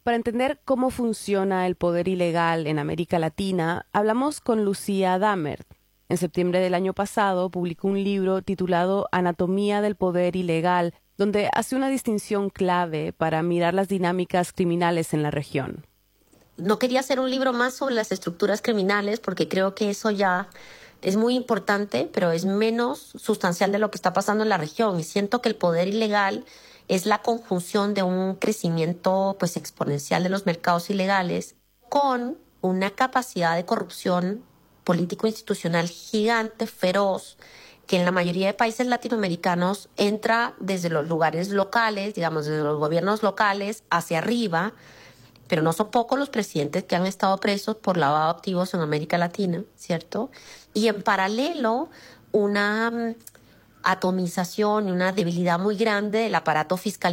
Para entender cómo funciona el poder ilegal en América Latina, hablamos con Lucía Dammert. En septiembre del año pasado publicó un libro titulado Anatomía del poder ilegal, donde hace una distinción clave para mirar las dinámicas criminales en la región. No quería hacer un libro más sobre las estructuras criminales porque creo que eso ya es muy importante, pero es menos sustancial de lo que está pasando en la región. Y siento que el poder ilegal es la conjunción de un crecimiento pues exponencial de los mercados ilegales con una capacidad de corrupción político-institucional gigante, feroz, que en la mayoría de países latinoamericanos entra desde los lugares locales, digamos, desde los gobiernos locales hacia arriba, pero no son pocos los presidentes que han estado presos por lavado de activos en América Latina, ¿cierto? Y en paralelo, una atomización y una debilidad muy grande del aparato fiscal